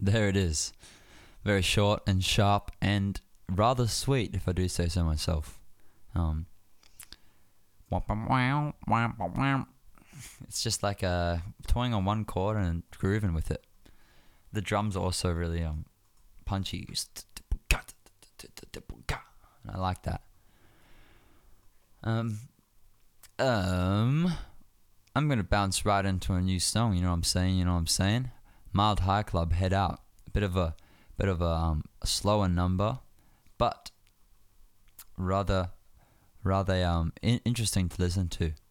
There it is. Very short and sharp and rather sweet, if I do say so myself. It's just like toying on one chord and grooving with it. The drums are also really punchy. I like that. I'm gonna bounce right into a new song. You know what I'm saying? Mild High Club, Head Out. A bit of a slower number, but rather interesting to listen to.